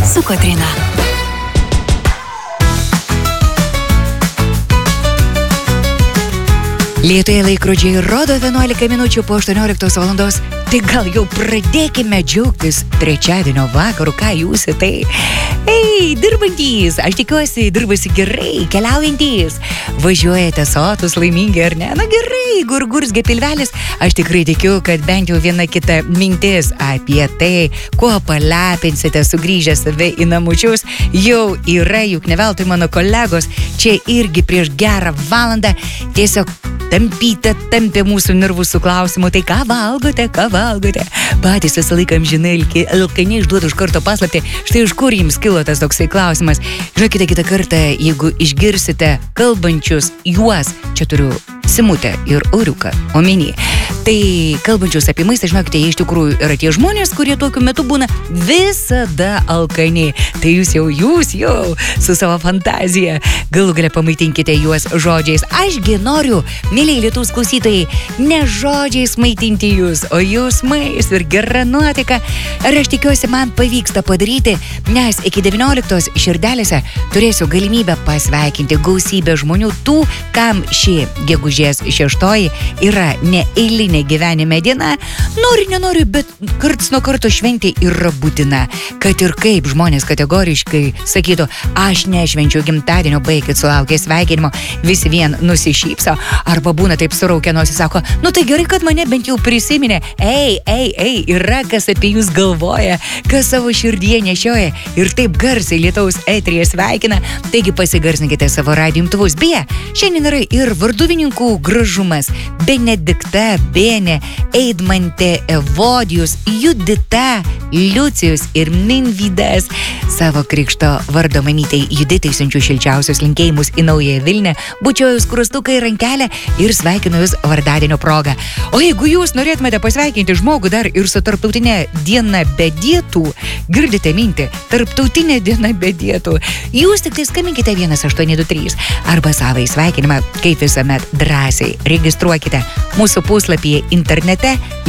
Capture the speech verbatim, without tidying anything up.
su Kotryna. Lietuvai laikrodžiai rodo vienuolika minučių po aštuonioliktos valandos. Tai gal jau pradėkime džiaugtis trečiadienio vakaru, ką jūs į tai? Ei, dirbantys, aš tikiuosi, dirbasi gerai, keliaujantys. Važiuojate sotus, laimingi ar ne? Na gerai, gurgursgi pilvelis. Aš tikrai tikiu, kad bent jau viena kita mintis apie tai, kuo palepinsite sugrįžę save į namučius, jau yra, juk ne veltui mano kolegos čia irgi prieš gerą valandą tiesiog tampyte, tampė mūsų nervus su klausimu, tai ką valgote, ką valgote? Patys visą laiką amžinai alkani išduodu iš karto paslaptį. Štai iš kur jums kilo tas toksai klausimas. Žinokite, kitą kartą, jeigu išgirsite kalbančius juos, čia turiu Simutę ir Auriuką omeny, tai kalbančius apie maistą, žinokite, jie iš tikrųjų yra tie žmonės, kurie tokiu metu būna visada alkani. Tai jūs jau, jūs jau su savo fantazija galų gale pamaitinkite juos žodžiais. Ašgi noriu, mėlyje Lietuvos klausytojai, ne žodžiais maitinti jūs, o jausmais ir gera nuotaika. Ir aš tikiuosi, man pavyksta padaryti, nes iki devynioliktos širdelėse turėsiu galimybę pasveikinti gausybę žmonių, tų, kam ši gegužės šeštoji yra neeilinė gyvenime diena. Nori, nenori, bet karts nuo karto šventė yra būtina. Kad ir kaip žmonės kategoriškai sakytų, aš nešvenčiu gimtadienio, baikit sulaukė sveikinimo, vis vien nusišypso. Arba būna taip suraukę nosį, sako, nu tai gerai, kad mane bent jau prisiminė. Ei, ei, ei, yra kas apie jūs galvoja, kas savo širdyje nešioja ir taip garsiai Lietuvos eteryje sveikina. Taigi pasigarsinkite savo radijo imtuvus. Beje, šiandien yra ir varduvininkų gražumas. Benedikta, Benė, Eidmantė, Evodijus, Judita, Liucijus ir Minvydas. Savo krikšto vardo mamytei Juditai siunčiu šilčiausius linkėjimus į Naująją Vilnią, bučiuoju skrustuką į rankelę ir sveikinu jūs vardadienio progą. O jeigu jūs norėtumėte pasveikinti žmogų dar ir su tarptautinė diena be dietų, girdite mintį, tarptautinė diena be dietų, jūs tik tai skambinkite vienas aštuoni du trys arba savai sveikinimą, kaip visuomet drąsiai registruokite mūsų puslapyje internete